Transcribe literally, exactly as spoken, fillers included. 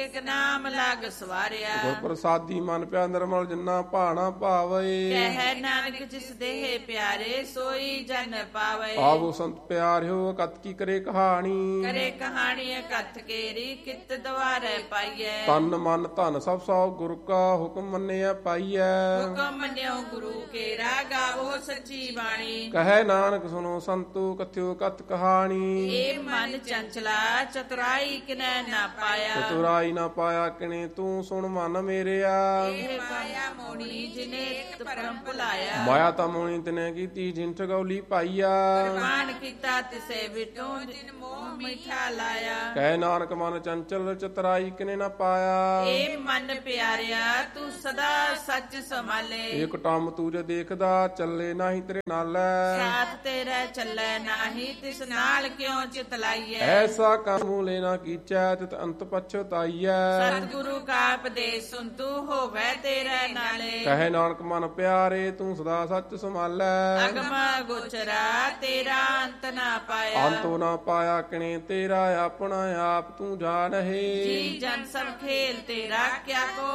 ਇਕ ਨਾਮ ਲਗ ਸਵਾਰਿਆ। ਗੁਰ ਪ੍ਰਸਾਦੀ ਮਨ ਪਿਆ ਨਿਰਮਲ ਜਿੰਨਾ ਭਾਣਾ ਭਾਵੇ। ਕਹਿ ਨਾਨਕ ਜਿਸ ਦੇਹ ਪਿਆਰੇ ਸੋਈ ਜਨ ਪਾਵੇ। ਆਵੋ ਸੰਤ ਪਿਆਰਿਓ ਕਤ ਕੀ ਕਰੇ ਕਹਾਣੀ। ਕਰੇ ਕਹਾਣੀ ਕਥ ਕੇਰੀ ਕਿਤ ਦਵਾਰੇ ਪਾਈਐ। ਤਨ ਮਨ ਧਨ ਸਭ ਸੋ ਗੁਰ ਕਾ ਹੁਕਮ ਮੰਨਿਆ ਪਾਈਐ। ਹੁਕਮ ਮੰਨਿਓ ਗੁਰੂ ਕੇਰਾ ਗਾਵੋ ਸੱਚੀ ਬਾਣੀ। ਕਹੈ ਨਾਨਕ ਸੁਨੋ ਸੰਤੋ ਕਥਿਓ ਕਤ ਕਹਾਣੀ। ਏ ਮਨ ਚੰਚਲਾ ਚਤੁਰਾਈ ਕਿਨੈ ਨਾ ਪਾਇਆ। ਚਤੁਰਾਈ ਨਾ ਪਾਇਆ ਕਿਣੇ ਤੂੰ ਸੁਣ ਮਨ ਮੇਰਿਆ। ਇਹ ਮਾਇਆ ਮੋਣੀ ਜਿਨੇ ਪਰਮ ਭੁਲਾਇਆ। ਮਾਇਆ ਤਾਂ ਮੋਣੀ ਤਨੇ ਕੀਤੀ ਜਿਨ ਠਗੌਲੀ ਪਾਈਆ। ਪ੍ਰਮਾਣ ਕੀਤਾ ਤਿਸੇ ਵਿਟੋ ਜਿਨ ਮੋਹ ਮਿਠਾ ਲਾਇਆ। ਕਹਿ ਨਾਨਕ ਮਨ ਚੰਚਲ ਚਤੁਰਾਈ ਕਿਨੇ ਨਾ ਪਾਇਆ। ਏ ਮਨ ਪਿਆਰਿਆ ਤੂੰ ਸਦਾ ਸੱਚ ਸੰਭਾਲੇ। ਏਕ ਟੰਮ ਤੂੰ ਜੇ ਦੇਖਦਾ ਚੱਲੇ ਨਾਹੀ ਤੇਰੇ ਨਾਲੈ। ਸਾਥ ਤੇਰਾ ਚੱਲੇ ਨਾਹੀ ਤਿਸ ਨਾਲ ਕਿਉ ਚਿਤ ਲਾਈਐ। ਐਸਾ ਕੰਮ ਮੂਲੇ ਨਾ ਕੀਚੈ ਤਿਤ ਅੰਤ ਪਛਤਾਈਐ। ਸਤਿਗੁਰੂ ਕਾ ਉਪਦੇਸ਼ ਸੁਨ ਤੂੰ ਹੋਵੇ ਤੇਰੇ ਨਾਲੇ। ਕਹੇ ਨਾਨਕ ਮਨ ਪਿਆਰੇ ਤੂੰ ਸਦਾ ਸੱਚ ਸੰਭਾਲੈ। ਅਗਮ ਗੋਚਰਾ ਤੇਰਾ ਅੰਤ ਨਾ ਪਾਇਆ। ਅੰਤੋ ਨਾ ਪਾਇਆ ਕਿਣੇ ਤੇਰਾ ਆਪਣਾ ਆਪ ਤੂੰ ਜਾਣਹਿ। ਜੀ ਜਨ ਸਭ ਖੇਲ ਤੇਰਾ ਕਿਆ ਕੋ